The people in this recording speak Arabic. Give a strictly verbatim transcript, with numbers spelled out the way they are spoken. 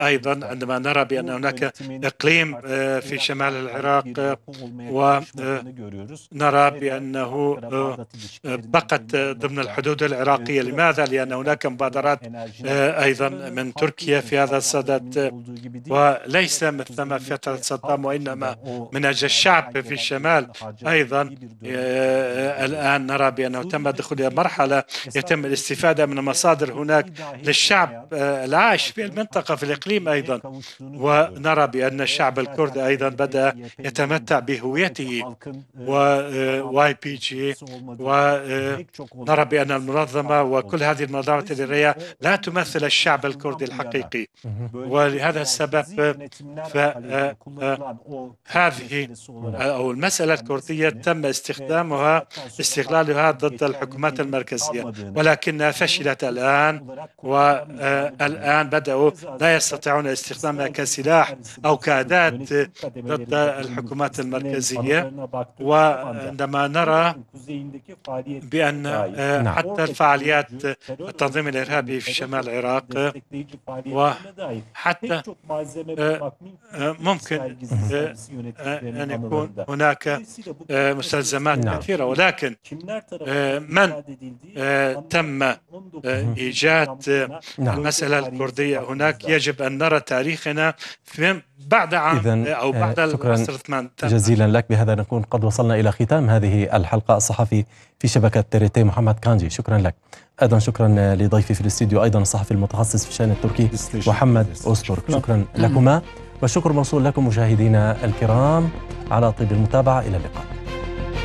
أيضا عندما نرى بأن هناك إقليم في شمال العراق ونرى بأنه بقت ضمن الحدود العراقية. لماذا؟ لأن هناك مبادرات أيضا من تركيا في هذا الصدد، وليس مثلما في فترة صدام، وإنما من أجل الشعب في الشمال. أيضا الآن نرى بأنه تم الدخول إلى مرحلة يتم الاستفادة من المصادر هناك للشعب العايش في المنطقة في الإقليم أيضا. ونرى بأن الشعب الكردي أيضا بدأ يتمتع بهويته وواي بي جي، ونرى بأن المنظمة وكل هذه المنظمات الإدارية لا تمثل الشعب الكردي الحقيقي. ولهذا السبب فهذه أو المسألة الكردية تم استخدامها استغلالها ضد الحكومات المركزية، ولكنها فشلت الآن، والآن بدأوا لا يستطيعون استخدامها كسلاح أو كأداة ضد الحكومات المركزية. وعندما نرى بأن حتى الفعاليات التنظيم الإرهابي في شمال العراق، وحتى ممكن أن يكون هناك مستلزمات كثيرة، ولكن من تم إيجاد المسألة الكردية هناك يجب أن نرى تاريخنا في بعد عام أو بعد العصر الثمانين. جزيلا لك. بهذا نكون قد وصلنا إلى ختام هذه الحلقة. الصحفي في شبكة تيريتي محمد كانجي، شكرا لك. أيضا شكرا لضيفي في الاستديو أيضا الصحفي المتخصص في الشأن التركي محمد أوزتورك، شكرا لكما، والشكر موصول لكم مشاهدينا الكرام على طيب المتابعة. إلى اللقاء.